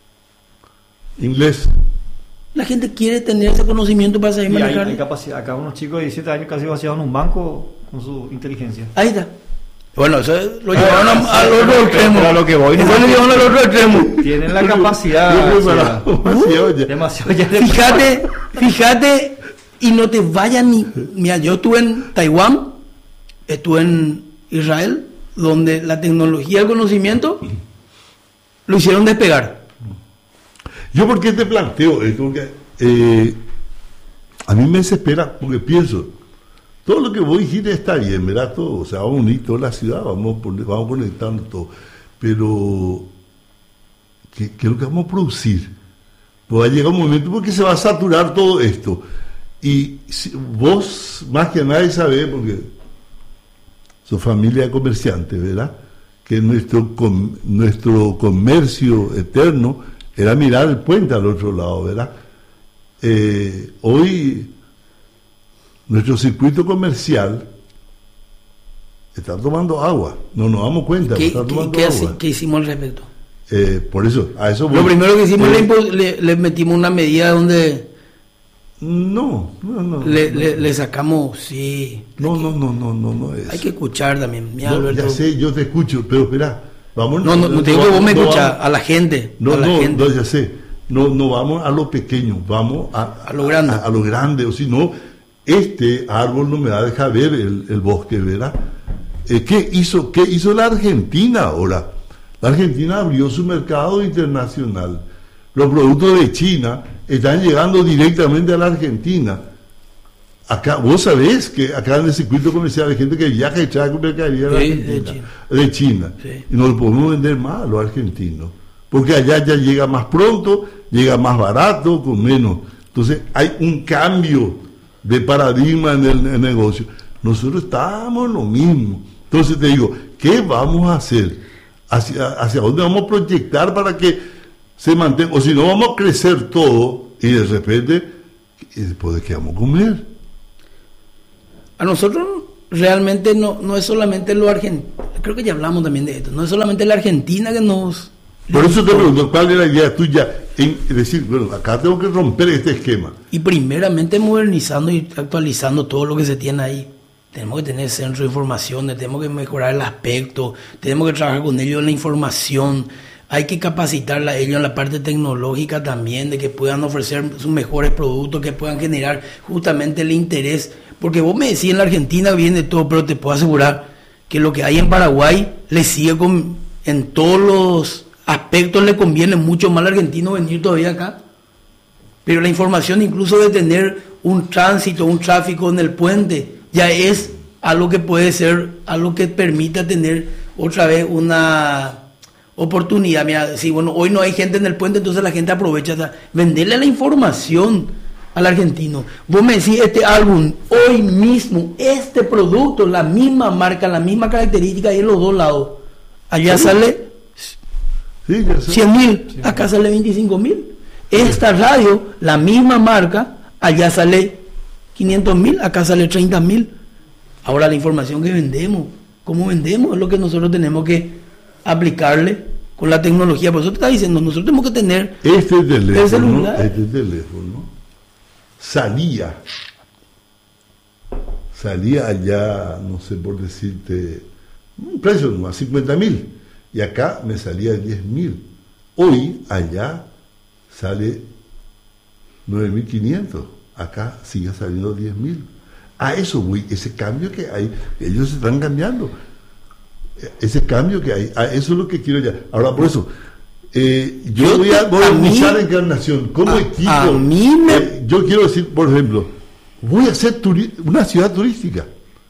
Inglés. La gente quiere tener ese conocimiento para saber manejar. Hay, hay capacidad. Acá unos chicos de diecisiete años casi vaciados en un banco con su inteligencia. Ahí está. Bueno, eso lo llevaron ah, al otro extremo. A lo que voy. Eso lo llevaron al otro extremo. Tienen la capacidad. Demasiado ya. Demasiado ya. Fíjate, fíjate, y no te vayas ni... Mira, yo estuve en Taiwán, estuve en Israel, donde la tecnología y el conocimiento lo hicieron despegar. Yo, ¿por qué te planteo esto? Porque eh, a mí me desespera, porque pienso, todo lo que vos dijiste está bien, ¿verdad? Todo, o sea, vamos a unir toda la ciudad, vamos, vamos conectando todo, pero ¿qué, qué es lo que vamos a producir? Pues va a llegar un momento porque se va a saturar todo esto, y si, vos más que nadie sabés, porque su familia de comerciantes, ¿verdad? Que nuestro, com, nuestro comercio eterno era mirar el puente al otro lado, ¿verdad? Eh, hoy nuestro circuito comercial está tomando agua, no nos damos cuenta. ¿Qué, está tomando ¿qué, agua. ¿Qué hicimos al respecto? Eh, por eso, a eso voy. Lo primero que hicimos, eh, le, le, le metimos una medida donde... No, no, no. Le, no, le, no. le sacamos, sí. No, no, no, no, no, no es. Hay que escuchar también. Mira, no, Alberto. ya sé, yo te escucho, pero espera, vamos. No, no, no te digo que vos me escuchás, a la gente. No, a la no, gente. no, ya sé. No, no vamos a lo pequeño, vamos a, a lo grande. A, a lo grande, o si no, este árbol no me va a dejar ver el, el bosque, ¿verdad? Eh, ¿qué hizo, qué hizo la Argentina ahora? La Argentina abrió su mercado internacional. Los productos de China están llegando directamente a la Argentina. Acá, vos sabés que acá en el circuito comercial hay gente que viaja y trae mercadería de, sí, Argentina, de China. De China. Sí. Y no lo podemos vender más a los argentinos. Porque allá ya llega más pronto, llega más barato, con menos. Entonces hay un cambio de paradigma en el, en el negocio. Nosotros estamos en lo mismo. Entonces te digo, ¿qué vamos a hacer? ¿Hacia, hacia dónde vamos a proyectar para que se mantenga? O si no, vamos a crecer todo y de repente, ¿y después de qué vamos a comer? A nosotros realmente no, no es solamente lo argentino, creo que ya hablamos también de esto, no es solamente la Argentina que nos... Por eso te pregunto, ¿cuál es la idea tuya en decir, bueno, acá tengo que romper este esquema? Y primeramente modernizando y actualizando todo lo que se tiene ahí. Tenemos que tener centro de información, tenemos que mejorar el aspecto, tenemos que trabajar con ellos en la información, hay que capacitarla a ellos en la parte tecnológica también, de que puedan ofrecer sus mejores productos, que puedan generar justamente el interés. Porque vos me decís, en la Argentina viene todo, pero te puedo asegurar que lo que hay en Paraguay le sigue con, en todos los aspectos le conviene mucho más al argentino venir todavía acá. Pero la información incluso de tener un tránsito, un tráfico en el puente, ya es algo que puede ser, algo que permita tener otra vez una oportunidad. Mira, si bueno, hoy no hay gente en el puente, entonces la gente aprovecha, o sea, venderle la información al argentino. Vos me decís, este álbum, hoy mismo, este producto, la misma marca, la misma característica, y en los dos lados. Allá ¿sí? sale sí, cien mil, acá sale veinticinco mil. Esta radio, la misma marca, allá sale quinientos mil, acá sale treinta mil. Ahora la información que vendemos, cómo vendemos, es lo que nosotros tenemos que aplicarle con la tecnología. Por eso te está diciendo, nosotros tenemos que tener este teléfono, este teléfono salía, salía allá, no sé por decirte, un precio nomás, cincuenta mil, y acá me salía diez mil. Hoy allá sale nueve mil quinientos, acá sigue saliendo diez mil. A eso voy, ese cambio que hay, ellos se están cambiando, ese cambio que hay, a eso es lo que quiero ya. Ahora, por eso, eh, yo, yo voy a, voy a usar la Encarnación como a, equipo. A mí me... eh, yo quiero decir, por ejemplo, voy a hacer turi- una ciudad turística.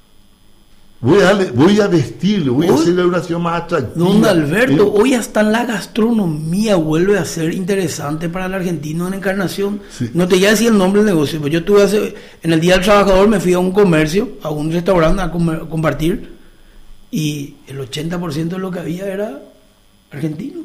Voy a, voy a vestirlo, voy hoy, a hacerle una ciudad más atractiva. Don Alberto, ¿eh? Hoy hasta la gastronomía vuelve a ser interesante para el argentino en Encarnación. Sí. No te voy a decir el nombre del negocio, pero yo estuve hace, en el Día del Trabajador me fui a un comercio, a un restaurante a, comer, a compartir, y el ochenta por ciento de lo que había era argentino.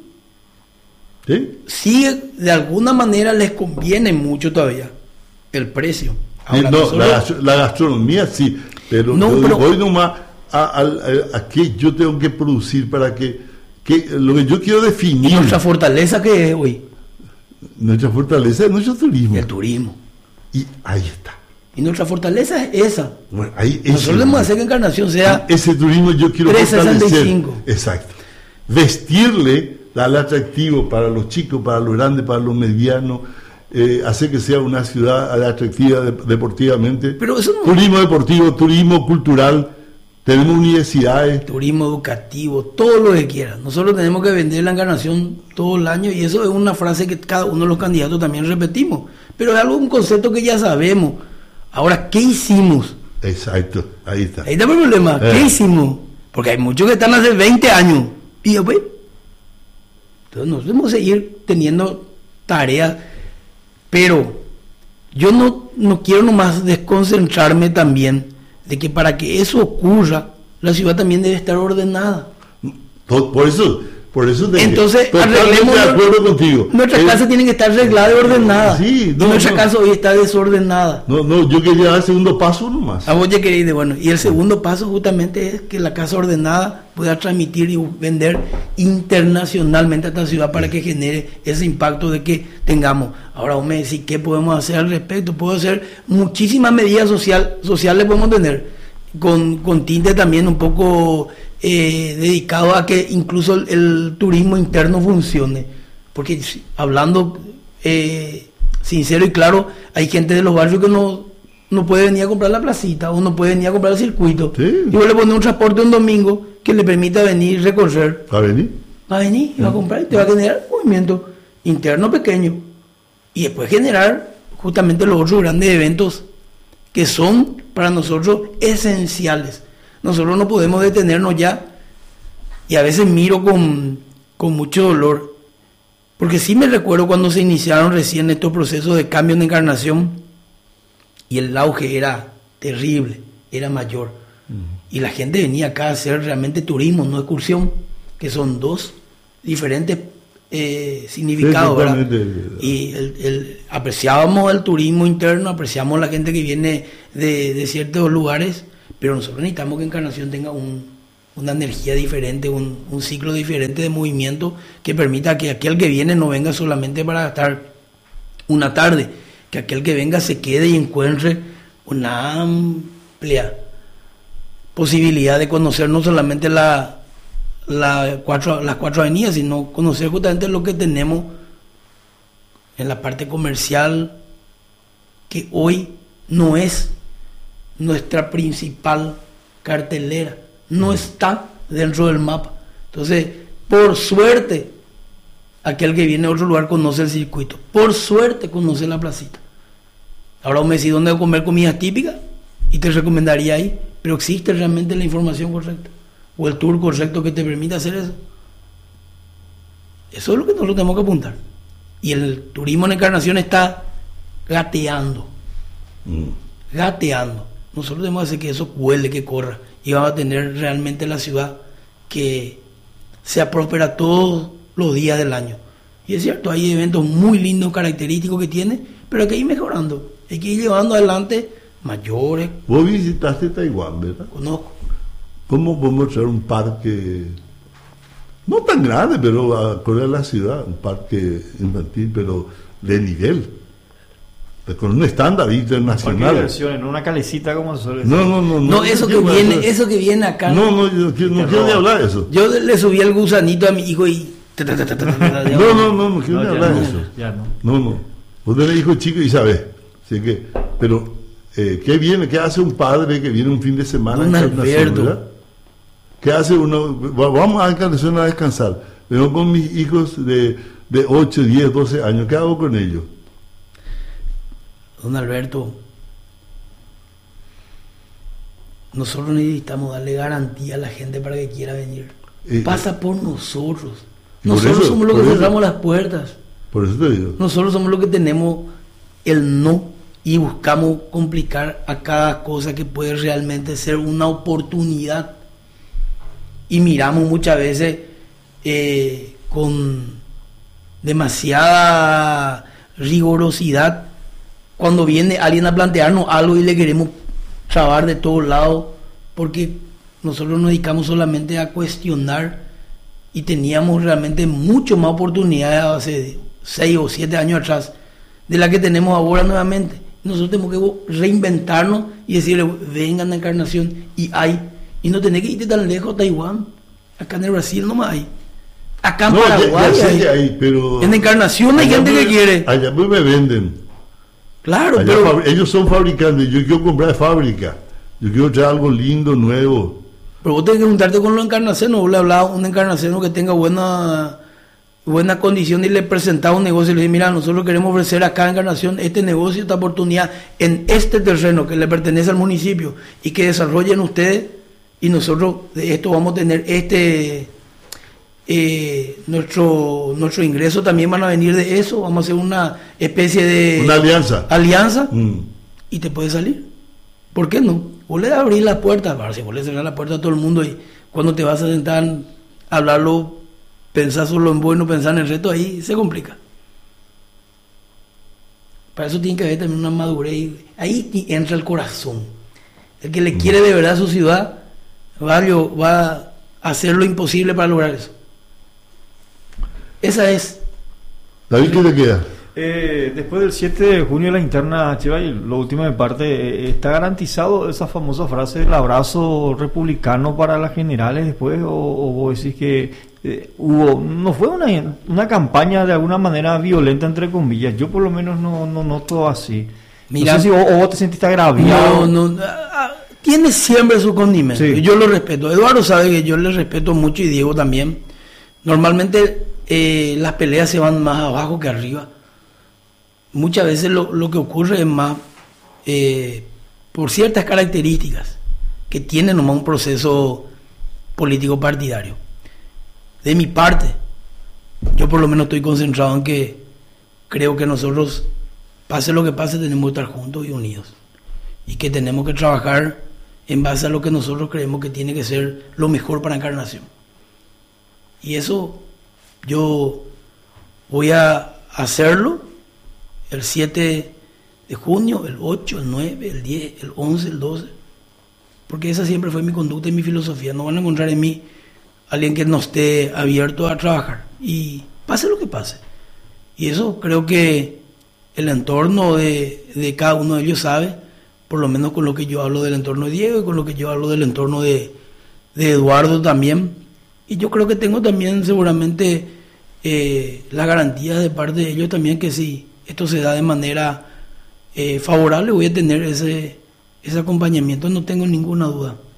¿Sí? Sí, de alguna manera les conviene mucho todavía el precio. Ahora, no, nosotros, la, la gastronomía sí, pero, no, yo pero voy nomás a, a, a, a qué yo tengo que producir para que, que lo que yo quiero definir. ¿Y nuestra fortaleza qué es hoy? Nuestra fortaleza es nuestro turismo. El turismo. Y ahí está. Y nuestra fortaleza es esa. Bueno, ahí nosotros debemos hacer que Encarnación sea ese turismo yo quiero trescientos sesenta y cinco. Exacto. Vestirle, darle atractivo para los chicos, para los grandes, para los medianos. Eh, hacer que sea una ciudad atractiva de, deportivamente. Pero eso no... Turismo deportivo, turismo cultural, tenemos universidades. Turismo educativo, todo lo que quieran. Nosotros tenemos que vender la Encarnación todo el año, y eso es una frase que cada uno de los candidatos también repetimos. Pero es algo, un concepto que ya sabemos. Ahora, ¿qué hicimos? Exacto, ahí está. Ahí está el problema, ¿qué eh. hicimos? Porque hay muchos que están hace veinte años. Y después, entonces nos debemos seguir teniendo tareas. Pero yo no, no quiero nomás desconcentrarme también de que para que eso ocurra, la ciudad también debe estar ordenada. Por, por eso, por eso te entonces arreglemos, de acuerdo contigo. Nuestra eh, casa tiene que estar arreglada y ordenada. Sí, no, y nuestra no. casa hoy está desordenada. No, no, yo quería dar el segundo paso nomás. A vos ya queréis, bueno, y el segundo paso justamente es que la casa ordenada pueda transmitir y vender internacionalmente a esta ciudad para que genere ese impacto de que tengamos. Ahora vos me decís, ¿qué podemos hacer al respecto? Puedo hacer muchísimas medidas social, sociales, podemos tener, con, con tinte también un poco eh, dedicado a que incluso el, el turismo interno funcione. Porque hablando eh, sincero y claro, hay gente de los barrios que no, no puede venir a comprar la placita o no puede venir a comprar el circuito. Sí. Y vos le pones un transporte un domingo que le permita venir y recorrer. ¿Va a venir? Va a venir y va a comprar y te va a generar movimiento interno pequeño. Y después generar justamente los otros grandes eventos que son para nosotros esenciales. Nosotros no podemos detenernos ya, y a veces miro con, con mucho dolor, porque sí me recuerdo cuando se iniciaron recién estos procesos de cambio en Encarnación, y el auge era terrible, era mayor, uh-huh. Y la gente venía acá a hacer realmente turismo, no excursión, que son dos diferentes Eh, significado, ¿verdad? Y el, el, apreciábamos el turismo interno, apreciamos la gente que viene de, de ciertos lugares, pero nosotros necesitamos que Encarnación tenga un, una energía diferente, un, un ciclo diferente de movimiento que permita que aquel que viene no venga solamente para gastar una tarde, que aquel que venga se quede y encuentre una amplia posibilidad de conocer no solamente la La cuatro, las cuatro avenidas, sino conocer justamente lo que tenemos en la parte comercial, que hoy no es nuestra principal cartelera. no está dentro del mapa. Entonces, por suerte, aquel que viene a otro lugar conoce el circuito, por suerte conoce la placita. Ahora me decís dónde comer comidas típicas y te recomendaría ahí, pero ¿existe realmente la información correcta? ¿O el tour correcto que te permita hacer eso? Eso es lo que nosotros tenemos que apuntar. Y el turismo en Encarnación está gateando. Mm. Gateando. Nosotros tenemos que hacer que eso cuele, que corra. Y vamos a tener realmente la ciudad que sea próspera todos los días del año. Y es cierto, hay eventos muy lindos, característicos que tiene, pero hay que ir mejorando. Hay que ir llevando adelante mayores. Vos visitaste Taiwán, ¿verdad? Conozco. ¿Cómo podemos traer un parque, no tan grande, pero acorde a la ciudad, un parque infantil, pero de nivel, con un estándar internacional? Versión, en una calecita como se suele decir. No, no, no. No, no eso, que viene, eso. eso que viene acá. No, no, yo no quiero, no quiero ni hablar de eso. Yo le subí el gusanito a mi hijo y... No, no, no, no quiero ni hablar no, de eso. Ya no. No, no. Vos tenés hijos chicos y sabés. Así que, pero, eh, ¿qué viene? ¿Qué hace un padre que viene un fin de semana Don en Encarnación, Alberto. ¿Qué hace uno? Vamos a Encarnación a descansar. Vengo con mis hijos de, de ocho, diez, doce años. ¿Qué hago con ellos? Don Alberto, nosotros necesitamos darle garantía a la gente para que quiera venir. Eh, Pasa por nosotros. Nosotros por eso, somos los que cerramos las puertas. Por eso te digo. Nosotros somos los que tenemos el no y buscamos complicar a cada cosa que puede realmente ser una oportunidad. Y miramos muchas veces eh, con demasiada rigurosidad cuando viene alguien a plantearnos algo y le queremos trabar de todos lados, porque nosotros nos dedicamos solamente a cuestionar y teníamos realmente mucho más oportunidades hace seis o siete años atrás de la que tenemos ahora nuevamente. Nosotros tenemos que reinventarnos y decirle, vengan a Encarnación, y hay, y no tenés que irte tan lejos a Taiwán, acá en el Brasil nomás hay, acá en no, Paraguay ya, ya hay, hay, pero en Encarnación hay gente me, que quiere. Allá me venden. Claro, allá pero fabri- ellos son fabricantes, yo quiero comprar de fábrica, yo quiero traer algo lindo, nuevo. Pero vos tenés que juntarte con los encarnacenos. Vos le hablás a un encarnaceno que tenga buena buena condición y le presentás un negocio y le dices, mira, nosotros queremos ofrecer acá en Encarnación este negocio, esta oportunidad en este terreno que le pertenece al municipio y que desarrollen ustedes, y nosotros de esto vamos a tener este eh, nuestro nuestro ingreso también van a venir de eso, vamos a hacer una especie de una alianza alianza mm. y te puede salir. ¿Por qué no? Vos le abrís la puerta, ahora si vos le cerrás la puerta a todo el mundo y cuando te vas a sentar a hablarlo, pensar solo en bueno, pensar en el reto, ahí se complica. Para eso tiene que haber también una madurez, ahí entra el corazón. El que le quiere de verdad a su ciudad va a, va a hacer lo imposible para lograr eso. Esa es. David, ¿qué te queda? Eh, después del siete de junio la interna, Cheva, y lo último de parte, eh, ¿está garantizado esa famosa frase del abrazo republicano para las generales después? ¿O, o vos decís que eh, hubo, no fue una, una campaña de alguna manera violenta, entre comillas? Yo por lo menos no, no noto así. Mira, no sé si vos, o vos te sentiste agraviado. No, no, tiene siempre su condimento. Sí. Yo lo respeto. Eduardo sabe que yo le respeto mucho, y Diego también. Normalmente eh, las peleas se van más abajo que arriba. Muchas veces lo, lo que ocurre es más eh, por ciertas características que tiene nomás un proceso político partidario. De mi parte, yo por lo menos estoy concentrado en que creo que nosotros, pase lo que pase, tenemos que estar juntos y unidos, y que tenemos que trabajar en base a lo que nosotros creemos que tiene que ser lo mejor para Encarnación. Y eso yo voy a hacerlo el siete de junio, el ocho, el nueve, el diez, el once, el doce, porque esa siempre fue mi conducta y mi filosofía. No van a encontrar en mí alguien que no esté abierto a trabajar, y pase lo que pase. Y eso creo que el entorno de, de cada uno de ellos sabe, por lo menos con lo que yo hablo del entorno de Diego y con lo que yo hablo del entorno de, de Eduardo también. Y yo creo que tengo también seguramente eh, la garantía de parte de ellos también, que si esto se da de manera eh, favorable, voy a tener ese, ese acompañamiento, no tengo ninguna duda.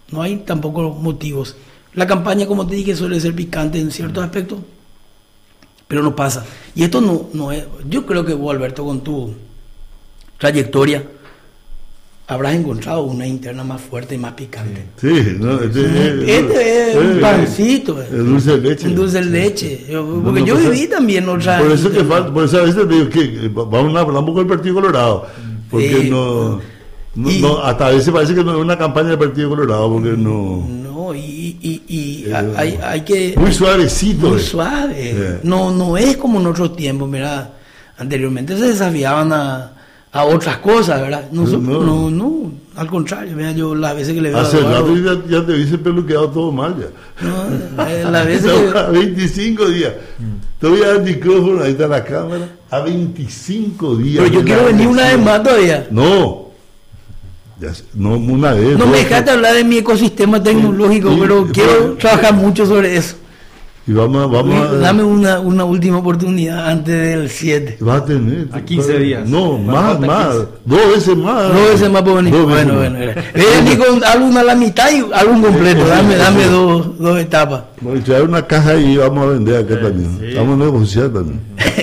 no hay tampoco motivos. La campaña, como te dije, suele ser picante en ciertos aspectos, pero no pasa. Y esto no, no es, yo creo que vos, Alberto, con tu trayectoria, habrás encontrado una interna más fuerte y más picante. Sí, no, este, este, este es un pancito, el dulce de leche. Un dulce de leche. Yo, porque no, no, yo pues, viví también otra. Por eso que falta, por eso a veces digo que vamos a hablar un poco del Partido Colorado, porque eh, no, no, y, no, hasta a veces parece que no es una campaña del Partido Colorado, porque no. No, y, y, y eh, hay, hay que. Muy suavecito. Muy eh. suave. Eh. No, no es como en otros tiempos, mira. Anteriormente se desafiaban a. a otras cosas, ¿verdad? Nosotros, no, no, no, al contrario, mira, yo las veces que le veo hace a Eduardo, rato ya, ya te viste peluqueado todo mal ya. No, eh, las veces que... A veinticinco días. Mm. Te voy a dar el micrófono, ahí está la cámara. A veinticinco días. Pero yo quiero venir una vez más todavía. No. Ya, no una vez. No, no me dejaste hablar de mi ecosistema tecnológico, sí, pero sí, quiero pero, trabajar mucho sobre eso. Y vamos, vamos a, dame una, una última oportunidad antes del siete. Va a tener. A quince días. No, más, más. Dos veces más. Dos veces más por venir. Bueno, bueno. Ven con álbum a la mitad y álbum completo. Dame, dame dos, dos etapas. Bueno, y traer una caja y vamos a vender acá sí, también. Sí. Vamos a negociar también.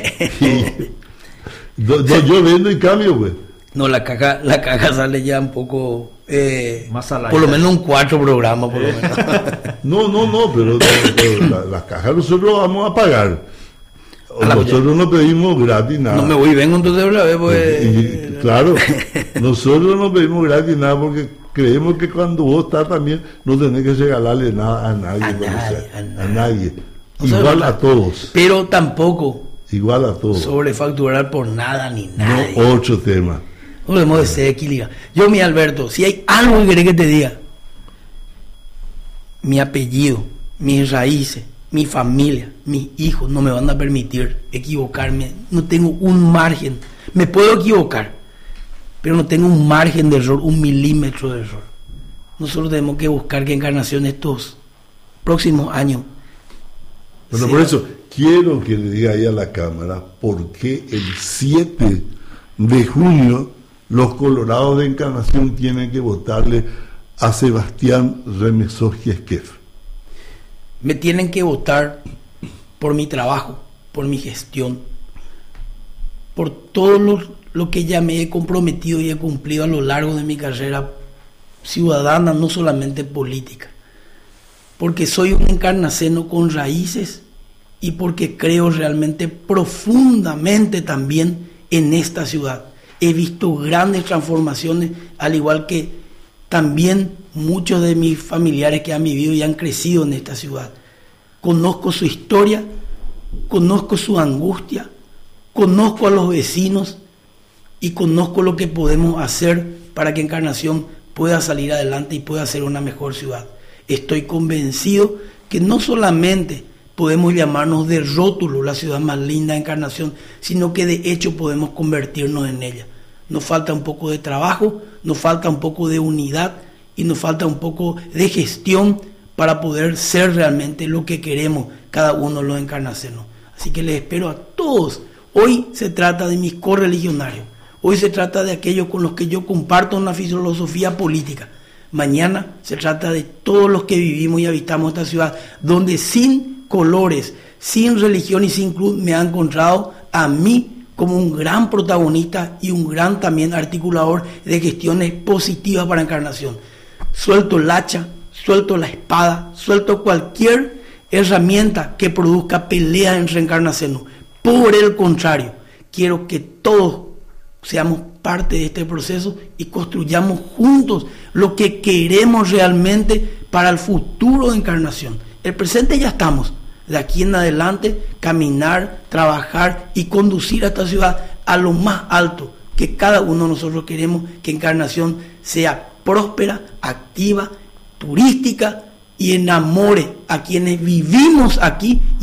y, do, do, yo vendo y cambio, pues. No, la caja, la caja sale ya un poco. Eh, más al aire. Por lo menos un cuatro programa, por lo menos. No, no, no, pero, pero las la cajas nosotros vamos a pagar. A nosotros no pedimos gratis nada. No me voy y vengo entonces otra vez, pues. Y, y, claro, nosotros no pedimos gratis nada porque creemos que cuando vos estás también no tenés que regalarle nada a nadie. A nadie, sea, a nadie. A nadie. No Igual a todos. Pero tampoco. Igual a todos. Sobrefacturar por nada ni nada. No, otro tema. No debemos de ser equilibrados. Yo, mi Alberto, si hay algo que querés que te diga, mi apellido, mis raíces, mi familia, mis hijos no me van a permitir equivocarme. No tengo un margen. Me puedo equivocar, pero no tengo un margen de error, un milímetro de error. Nosotros tenemos que buscar que Encarnación estos próximos años. Bueno, sea... por eso quiero que le diga ahí a la cámara por qué el siete de junio los colorados de Encarnación tienen que votarle a Sebastián Remesogui Esquef. Me tienen que votar por mi trabajo, por mi gestión, por todo lo, lo que ya me he comprometido y he cumplido a lo largo de mi carrera ciudadana, no solamente política. Porque soy un encarnaceno con raíces y porque creo realmente profundamente también en esta ciudad. He visto grandes transformaciones, al igual que también muchos de mis familiares que han vivido y han crecido en esta ciudad. Conozco su historia, conozco su angustia, conozco a los vecinos y conozco lo que podemos hacer para que Encarnación pueda salir adelante y pueda ser una mejor ciudad. Estoy convencido que no solamente podemos llamarnos de rótulo la ciudad más linda de Encarnación, sino que de hecho podemos convertirnos en ella. Nos falta un poco de trabajo, nos falta un poco de unidad y nos falta un poco de gestión para poder ser realmente lo que queremos cada uno de los encarnacenos. Así que les espero a todos. Hoy se trata de mis correligionarios, hoy se trata de aquellos con los que yo comparto una filosofía política. Mañana se trata de todos los que vivimos y habitamos esta ciudad, donde sin colores, sin religión y sin cruz me ha encontrado a mí como un gran protagonista y un gran también articulador de gestiones positivas para Encarnación. Suelto el hacha, suelto la espada, suelto cualquier herramienta que produzca peleas entre encarnacenos. Por el contrario, quiero que todos seamos parte de este proceso y construyamos juntos lo que queremos realmente para el futuro de Encarnación. El presente ya estamos. De aquí en adelante, caminar, trabajar y conducir a esta ciudad a lo más alto que cada uno de nosotros queremos, que Encarnación sea próspera, activa, turística y enamore a quienes vivimos aquí